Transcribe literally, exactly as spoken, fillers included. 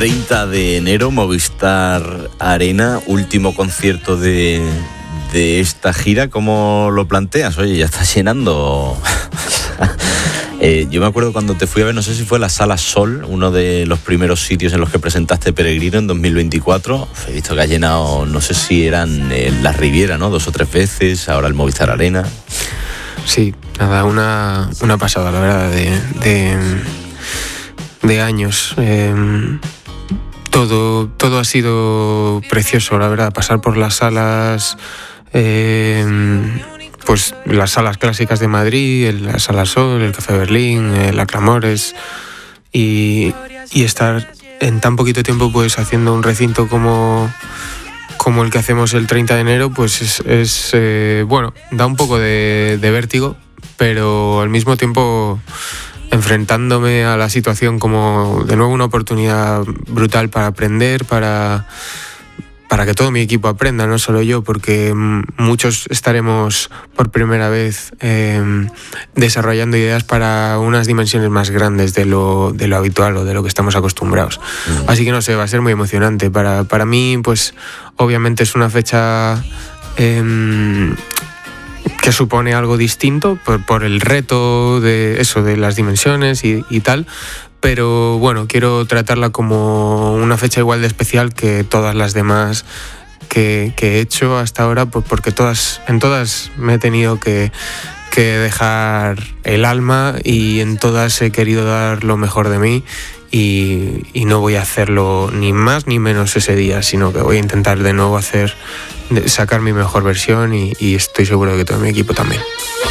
treinta de enero, Movistar Arena, último concierto de, de esta gira. ¿Cómo lo planteas? Oye, ya estás llenando. eh, yo me acuerdo cuando te fui a ver, no sé si fue la Sala Sol, uno de los primeros sitios en los que presentaste Peregrino en dos mil veinticuatro. He visto que has llenado, no sé si eran eh, la Riviera, ¿no? Dos o tres veces, ahora el Movistar Arena. Sí, nada, una, una pasada, la verdad, de, de, de años. Eh, todo, todo ha sido precioso, la verdad, pasar por las salas, eh, pues las salas clásicas de Madrid, el, la Sala Sol, el Café Berlín, el Aclamores, y, y estar en tan poquito tiempo pues haciendo un recinto como... como el que hacemos el treinta de enero, pues es, es eh, bueno, da un poco de, de vértigo, pero al mismo tiempo enfrentándome a la situación como de nuevo una oportunidad brutal para aprender, para, para que todo mi equipo aprenda, no solo yo, porque muchos estaremos por primera vez eh, desarrollando ideas para unas dimensiones más grandes de lo, de lo habitual o de lo que estamos acostumbrados. Mm. Así que no sé, va a ser muy emocionante. Para, para mí, pues obviamente es una fecha eh, que supone algo distinto por, por el reto de eso, de las dimensiones y, y tal. Pero bueno, quiero tratarla como una fecha igual de especial que todas las demás que, que he hecho hasta ahora, pues porque todas, en todas me he tenido que, que dejar el alma y en todas he querido dar lo mejor de mí y, y no voy a hacerlo ni más ni menos ese día, sino que voy a intentar de nuevo hacer, sacar mi mejor versión y, y estoy seguro de que todo mi equipo también.